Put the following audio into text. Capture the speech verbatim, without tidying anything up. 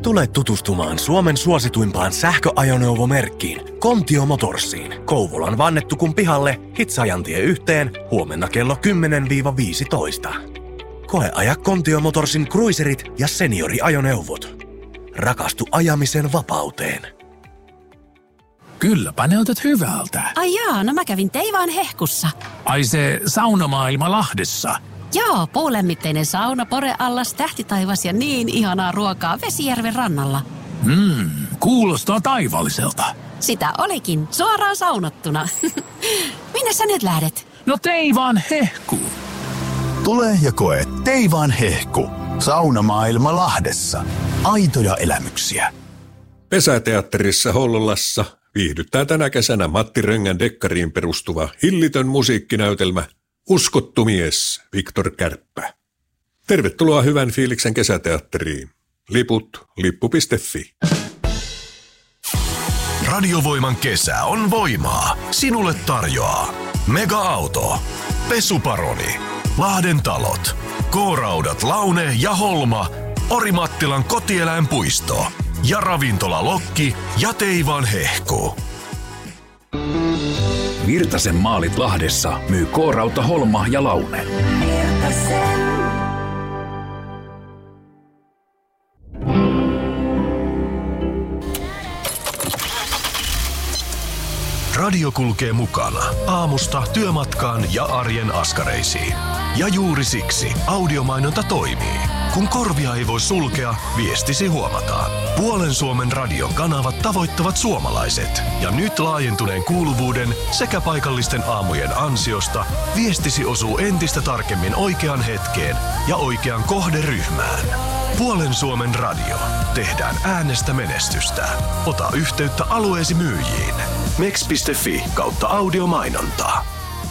Tule tutustumaan Suomen suosituimpaan sähköajoneuvomerkkiin Kontio Motorsiin. Kouvolan Vannetukun pihalle Hitsajantie yhteen huomenna kello kymmenen viisitoista. Koeaja Kontio Motorsin cruiserit ja senioriajoneuvot. Rakastu ajamisen vapauteen. Kylläpä näytät hyvältä. Ai jaa, no mä kävin Teivaan hehkussa. Ai se saunamaailma Lahdessa. Joo, puulämmitteinen sauna, poreallas, tähtitaivas ja niin ihanaa ruokaa Vesijärven rannalla. Mmm, kuulostaa taivalliselta. Sitä olikin, suoraan saunottuna. Minne sä nyt lähdet? No Teivaan hehkuun. Tule ja koe Teivaan hehku. Saunamaailma Lahdessa. Aitoja elämyksiä. Pesäteatterissa Hollolassa viihdyttää tänä kesänä Matti Röngän dekkariin perustuva hillitön musiikkinäytelmä Uskottu mies, Viktor Kärppä. Tervetuloa hyvän fiiliksen kesäteatteriin. Liput lippu piste fi. Radiovoiman kesä on voimaa. Sinulle tarjoaa Mega-auto, Pesuparoni, Lahden talot, K-raudat Laune ja Holma, Orimattilan kotieläinpuisto ja ravintola Lokki ja Teivaan hehku. Virtasen maalit Lahdessa myy K-rauta Holma ja Laune. Virtasen. Radio kulkee mukana aamusta työmatkaan ja arjen askareisiin. Ja juuri siksi audiomainonta toimii. Kun korvia ei voi sulkea, viestisi huomataan. Puolen Suomen radion kanavat tavoittavat suomalaiset. Ja nyt laajentuneen kuuluvuuden sekä paikallisten aamujen ansiosta viestisi osuu entistä tarkemmin oikeaan hetkeen ja oikeaan kohderyhmään. Puolen Suomen radio. Tehdään äänestä menestystä. Ota yhteyttä alueesi myyjiin. meks piste fi kautta audiomainontaa.